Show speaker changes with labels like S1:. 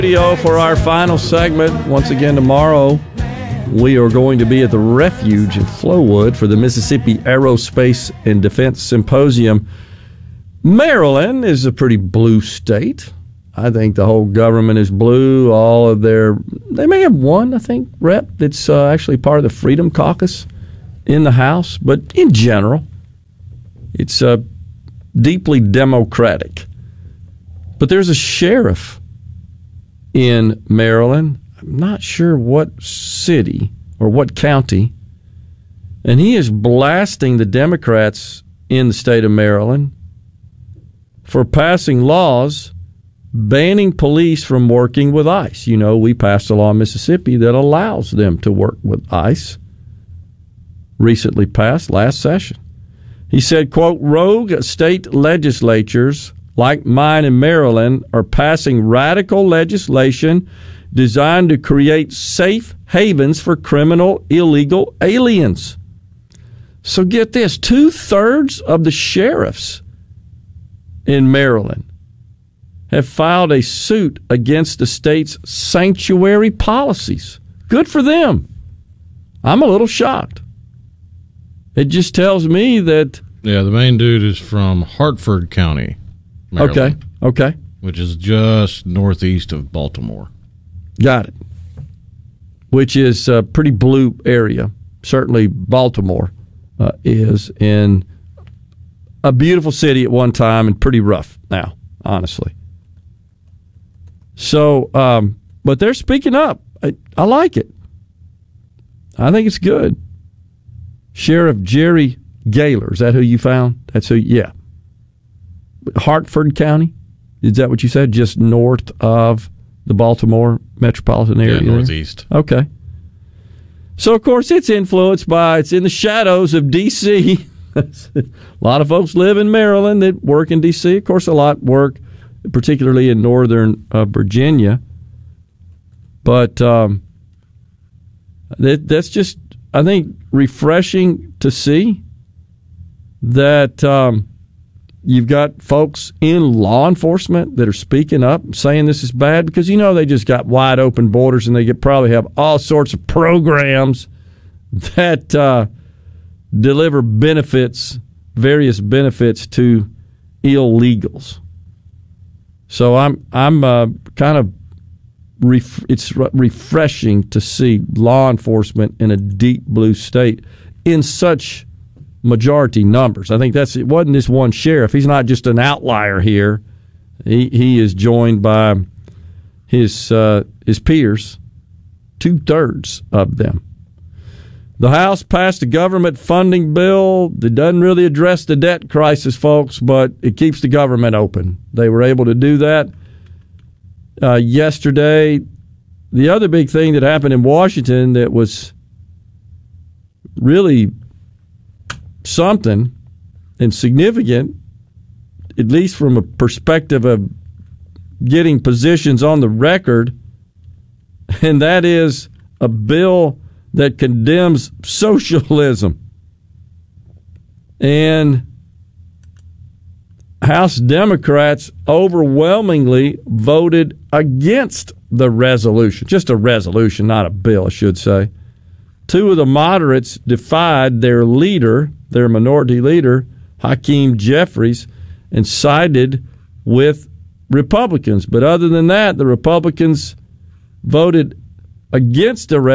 S1: Video for our final segment. Once again, tomorrow we are going to be at the Refuge in Flowood for the Mississippi Aerospace and Defense Symposium. Maryland is a pretty blue state. I think the whole government is blue. They may have one, I think, rep that's actually part of the Freedom Caucus in the House, but in general, it's deeply Democratic. But there's a sheriff in Maryland. I'm not sure what city or what county, and he is blasting the Democrats in the state of Maryland for passing laws banning police from working with ICE. You know, we passed a law in Mississippi that allows them to work with ICE. Recently passed last session. He said, quote, rogue state legislatures like mine in Maryland are passing radical legislation designed to create safe havens for criminal illegal aliens. So get this, 2/3 of the sheriffs in Maryland have filed a suit against the state's sanctuary policies. Good for them. I'm a little shocked. It just tells me that...
S2: Yeah, the main dude is from Hartford County, Maryland.
S1: Okay.
S2: Which is just northeast of Baltimore.
S1: Got it. Which is a pretty blue area. Certainly Baltimore is in a beautiful city at one time and pretty rough now, honestly. So, but they're speaking up. I like it. I think it's good. Sheriff Jerry Gaylor, is that who you found? That's who, yeah. Hartford County, is that what you said? Just north of the Baltimore metropolitan area?
S2: Yeah, northeast.
S1: Okay. So, of course, it's in the shadows of D.C. A lot of folks live in Maryland that work in D.C. Of course, a lot work, particularly in northern Virginia. But that's just, I think, refreshing to see that you've got folks in law enforcement that are speaking up, saying this is bad, because, you know, they just got wide open borders and they probably have all sorts of programs that deliver various benefits to illegals. So I'm kind of it's refreshing to see law enforcement in a deep blue state in such majority numbers. I think it wasn't this one sheriff. He's not just an outlier here. He is joined by his peers, 2/3 of them. The House passed a government funding bill that doesn't really address the debt crisis, folks, but it keeps the government open. They were able to do that yesterday. The other big thing that happened in Washington that was really something and significant, at least from a perspective of getting positions on the record, and that is a bill that condemns socialism. And House Democrats overwhelmingly voted against the resolution. Just a resolution, not a bill, I should say. Two of the moderates defied their minority leader, Hakeem Jeffries, and sided with Republicans. But other than that, the Republicans voted against the